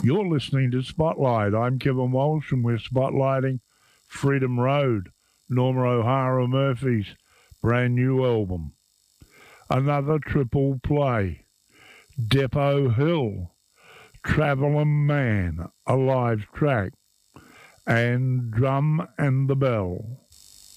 You're listening to Spotlight. I'm Kevin Walsh, and we're spotlighting Freedom Road, Norma O'Hara Murphy's brand new album. Another triple play, Depot Hill, Travelin' Man, a live track, and Drum and the Bell.